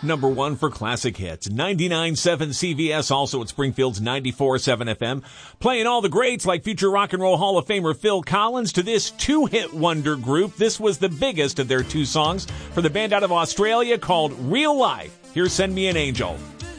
Number 1 for classic hits. 99.7 CVS, also at Springfield's 94.7 FM. Playing all the greats like future Rock and Roll Hall of Famer Phil Collins to this two-hit wonder group. This was the biggest of their two songs for the band out of Australia called Real Life. Here's Send Me an Angel.